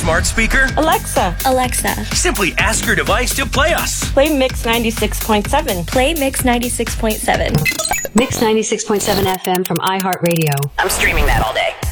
smart speaker? Alexa. Alexa. Simply ask your device to play us. Play Mix 96.7. Play Mix 96.7. Mix 96.7 FM from iHeartRadio. I'm streaming that all day.